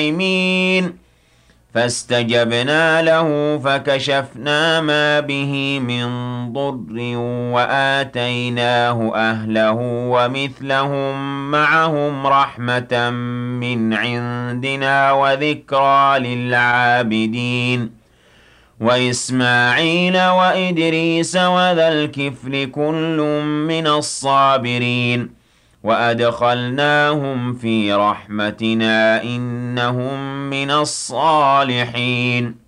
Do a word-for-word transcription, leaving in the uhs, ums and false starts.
الراحمين فاستجبنا له فكشفنا ما به من ضر وآتيناه أهله ومثلهم معهم رحمة من عندنا وذكرى للعابدين وإسماعيل وإدريس وذا الكفل كل من الصابرين وأدخلناهم في رحمتنا إنهم من الصالحين